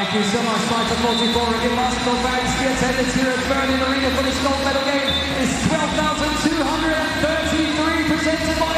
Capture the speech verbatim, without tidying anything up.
Thank you so much, Fighter forty-four. Again, basketball fans, the attendance here at Berlin Arena for this gold medal game is